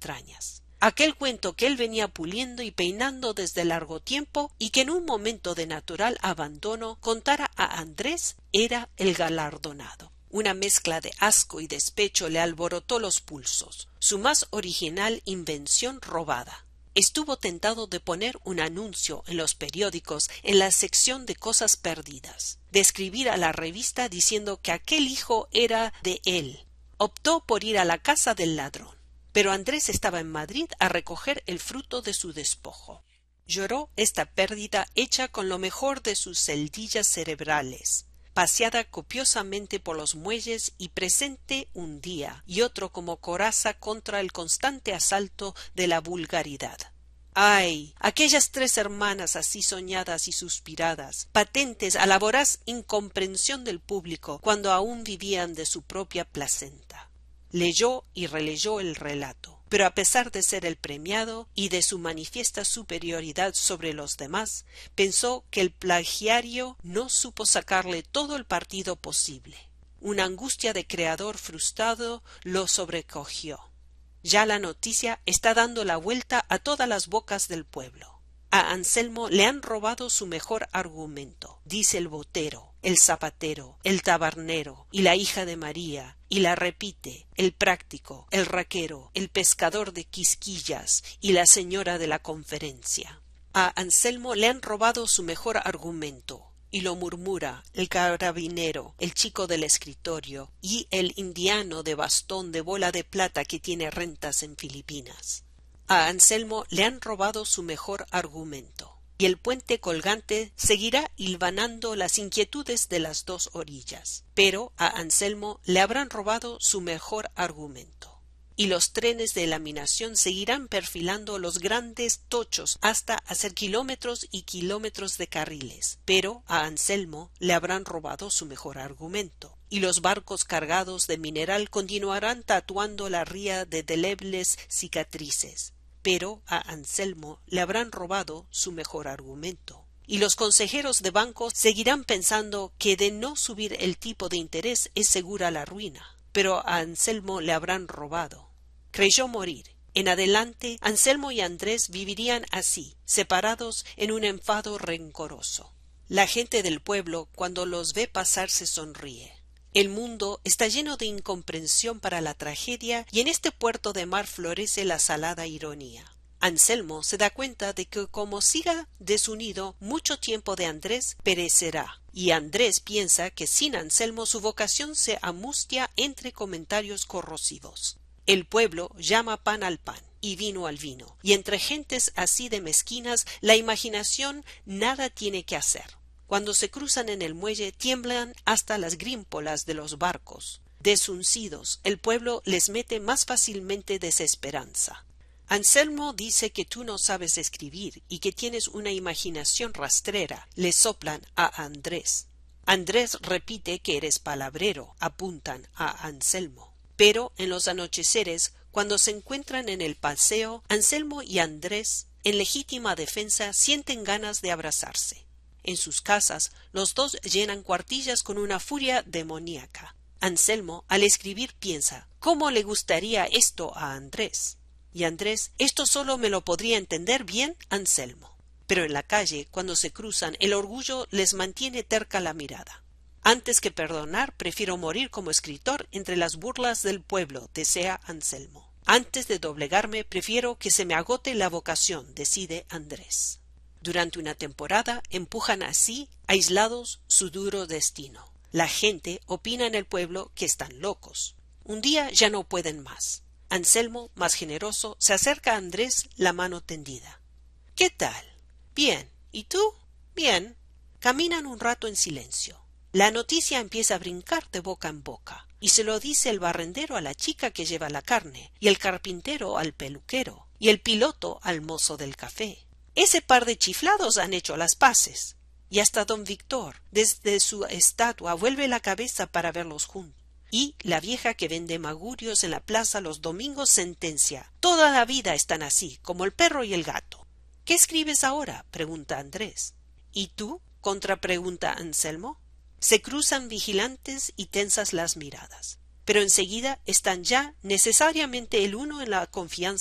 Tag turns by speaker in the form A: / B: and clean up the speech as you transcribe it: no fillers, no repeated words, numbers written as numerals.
A: entrañas. Aquel cuento que él venía puliendo y peinando desde largo tiempo y que en un momento de natural abandono contara a Andrés era el galardonado. Una mezcla de asco y despecho le alborotó los pulsos, su más original invención robada. Estuvo tentado de poner un anuncio en los periódicos en la sección de cosas perdidas, de escribir a la revista diciendo que aquel hijo era de él. Optó por ir a la casa del ladrón. Pero Andrés estaba en Madrid a recoger el fruto de su despojo. Lloró esta pérdida hecha con lo mejor de sus celdillas cerebrales, paseada copiosamente por los muelles y presente un día y otro como coraza contra el constante asalto de la vulgaridad. ¡Ay! Aquellas tres hermanas así soñadas y suspiradas, patentes a la voraz incomprensión del público cuando aún vivían de su propia placenta. Leyó y releyó el relato, pero a pesar de ser el premiado y de su manifiesta superioridad sobre los demás, pensó que el plagiario no supo sacarle todo el partido posible. Una angustia de creador frustrado lo sobrecogió. Ya la noticia está dando la vuelta a todas las bocas del pueblo. A Anselmo le han robado su mejor argumento, dice el botero, el zapatero, el tabernero y la hija de María, y la repite el práctico, el raquero, el pescador de Quisquillas y la señora de la conferencia. A Anselmo le han robado su mejor argumento, y lo murmura el carabinero, el chico del escritorio y el indiano de bastón de bola de plata que tiene rentas en Filipinas. A Anselmo le han robado su mejor argumento, y el puente colgante seguirá hilvanando las inquietudes de las dos orillas, pero a Anselmo le habrán robado su mejor argumento, y los trenes de laminación seguirán perfilando los grandes tochos hasta hacer kilómetros y kilómetros de carriles, pero a Anselmo le habrán robado su mejor argumento, y los barcos cargados de mineral continuarán tatuando la ría de delebles cicatrices, pero a Anselmo le habrán robado su mejor argumento, y los consejeros de banco seguirán pensando que de no subir el tipo de interés es segura la ruina, pero a Anselmo le habrán robado. Creyó morir. En adelante Anselmo y Andrés vivirían así, separados en un enfado rencoroso. La gente del pueblo cuando los ve pasar se sonríe. El mundo está lleno de incomprensión para la tragedia y en este puerto de mar florece la salada ironía. Anselmo se da cuenta de que como siga desunido mucho tiempo de Andrés perecerá, y Andrés piensa que sin Anselmo su vocación se amustia entre comentarios corrosivos. El pueblo llama pan al pan y vino al vino, y entre gentes así de mezquinas la imaginación nada tiene que hacer. Cuando se cruzan en el muelle tiemblan hasta las grímpolas de los barcos. Desuncidos, el pueblo les mete más fácilmente desesperanza. Anselmo dice que tú no sabes escribir y que tienes una imaginación rastrera, le soplan a Andrés. Andrés repite que eres palabrero, apuntan a Anselmo. Pero en los anocheceres, cuando se encuentran en el paseo, Anselmo y Andrés, en legítima defensa, sienten ganas de abrazarse. En sus casas, los dos llenan cuartillas con una furia demoníaca. Anselmo, al escribir, piensa, ¿cómo le gustaría esto a Andrés? Y Andrés, esto solo me lo podría entender bien Anselmo. Pero en la calle, cuando se cruzan, el orgullo les mantiene terca la mirada. Antes que perdonar, prefiero morir como escritor entre las burlas del pueblo, desea Anselmo. Antes de doblegarme, prefiero que se me agote la vocación, decide Andrés. Durante una temporada empujan así, aislados, su duro destino. La gente opina en el pueblo que están locos. Un día ya no pueden más. Anselmo, más generoso, se acerca a Andrés, la mano tendida. ¿Qué tal? Bien. ¿Y tú? Bien. Caminan un rato en silencio. La noticia empieza a brincar de boca en boca, y se lo dice el barrendero a la chica que lleva la carne, y el carpintero al peluquero, y el piloto al mozo del café. Ese par de chiflados han hecho las paces. Y hasta don Víctor, desde su estatua, vuelve la cabeza para verlos juntos. Y la vieja que vende magurios en la plaza los domingos sentencia: toda la vida están así, como el perro y el gato. ¿Qué escribes ahora?, pregunta Andrés. ¿Y tú?, contrapregunta Anselmo. Se cruzan vigilantes y tensas las miradas, pero enseguida están ya necesariamente el uno en la confianza